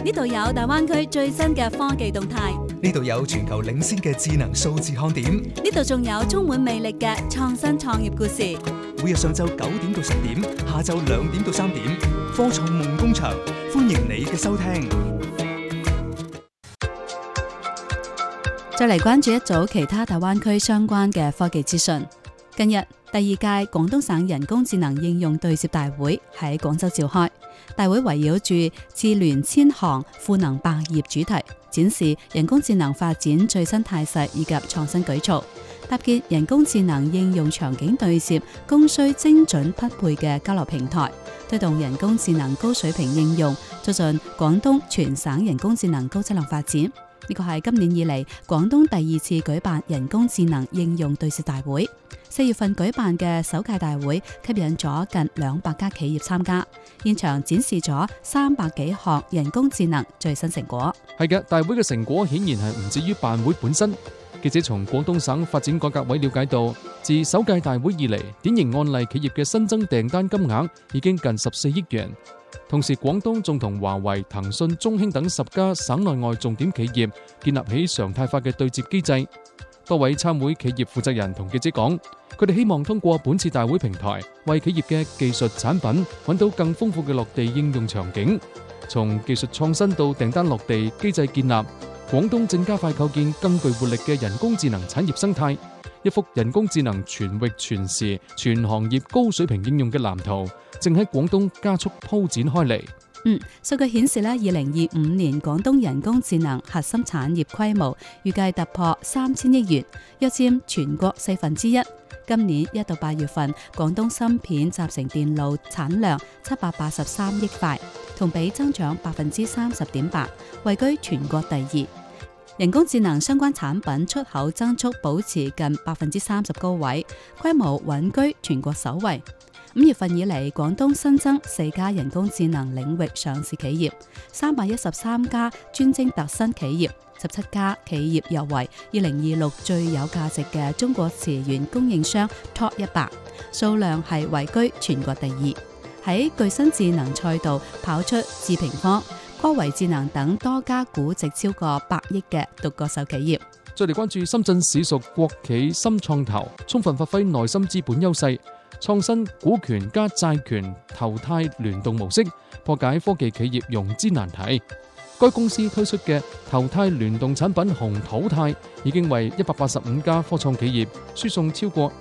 呢度有大灣區最新嘅科技動態， 呢度有全球領先嘅智能數字看點， 呢度仲有充滿魅力嘅創新創業故事。 每日上晝9點到10點，下晝2點到3點，科創夢工場，歡迎你嘅收聽。 再嚟關注一組其他大灣區相關嘅科技資訊。近日，第2屆廣東省人工智能應用對接大會喺廣州召開。大會圍繞住智聯千行賦能百業主題，展示人工智能發展最新態勢以及創新舉措，搭建人工智能應用場景對接、供需精準匹配嘅交流平台，推動人工智能高水平應用，促進廣東全省人工智能高質量發展。呢個係今年以嚟廣東第2次舉辦人工智能應用對接大會。4月份舉辦嘅首屆大會吸引咗近200家企業參加，現場展示咗300幾項人工智能最新成果。 係嘅，大會嘅成果顯然係唔止於辦會本身。記者從廣東省發展改革委了解到，自首屆大會以嚟，典型案例企業嘅新增訂單金額已經近14億元。同時，廣東仲同華為、騰訊、中興等10家省內外重點企業建立起常態化嘅對接機制。多位參會企業負責人同記者講，佢哋希望通過本次大會平台，為企業嘅技術產品揾到更豐富嘅落地應用場景。從技術創新到訂單落地機制建立，廣東正加快構建更具活力嘅人工智能產業生態。一幅人工智能全域全時全行業高水平應用嘅藍圖正喺廣東加速鋪展開嚟。 數據顯示咧，2025年廣東人工智能核心產業規模預計突破3000億元，約佔全國1/4。今年1到8月份，廣東芯片集成電路產量783億塊，同比增長30.8%，位居全國第2。人工智能相關產品出口增速保持近30%高位，規模穩居全國首位。5月份以嚟，廣東新增4家人工智能領域上市企業，313家專精特新企業，17家企業入圍2026最有價值嘅中國詞源供應商 Top 100，數量係位居全國第2。喺具新智能賽道跑出智評科、科維智能等多家估值超過100億嘅獨角獸企業。 再嚟關注深圳市屬國企深創投，充分發揮內心資本優勢，創新股權加債權投貸聯動模式，破解科技企業融資難題。該公司推出嘅投貸聯動產品紅土貸，已經為185家科創企業輸送超過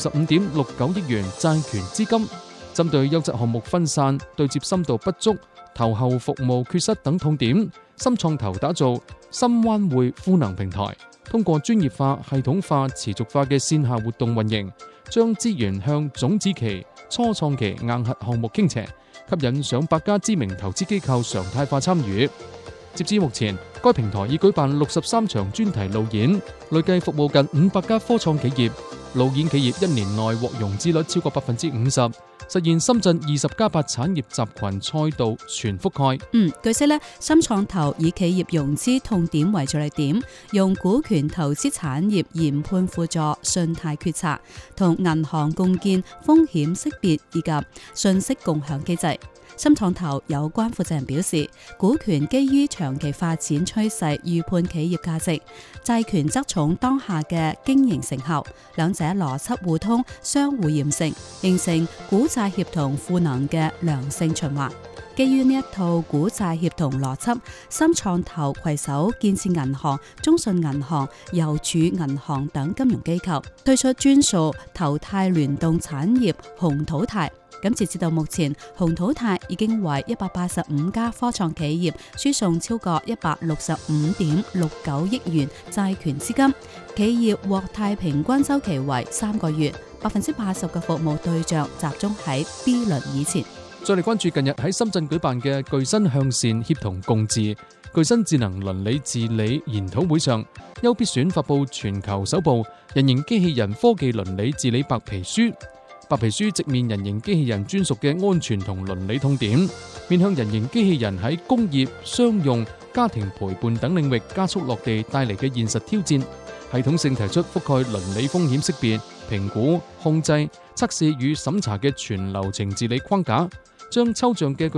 165.69億元債權資金。針對優質項目分散、對接深度不足、投後服務缺失等痛點，深創投打造深灣匯賦能平台，通過專業化、系統化、持續化嘅線下活動運營，將資源向種子期、初創期硬核項目傾斜，吸引上百家知名投資機構常態化參與。截至目前，該平台已舉辦63場專題路演，累計服務近500家科創企業。路演企業1年內獲融資率超過50%，實現深圳20+8產業集群賽道全覆蓋。 據悉咧，深創投以企業融資痛點為着力點，用股權投資產業研判輔助信貸決策，同銀行共建風險識別以及信息共享機制。深創投有關負責人表示，股權基於長期發展趨勢預判企業價值，債權側重當下嘅經營成效，兩者邏輯互通，相互驗證，形成股債協同賦能嘅良性循環。基於呢一套股債協同邏輯，深創投攜手建設銀行、中信銀行、郵儲銀行等金融機構，推出專屬投貸聯動產業紅土貸。咁截至到目前，紅土貸已經為185家科創企業輸送超過165.69億元債權資金，企業獲貸平均周期為3個月，80%嘅服務對象集中喺 B 輪以前。 再嚟關注近日喺深圳舉辦嘅具新向善協同共治具新智能倫理治理研討會上，優必選發佈全球首部人形機器人科技倫理治理白皮書。白皮書直面人形機器人專屬嘅安全同倫理痛點，面向人形機器人喺工業、商用、家庭陪伴等領域加速落地帶嚟嘅現實挑戰，系統性提出覆蓋倫理風險識別、評估、控制、測試與審查嘅全流程治理框架，將抽象嘅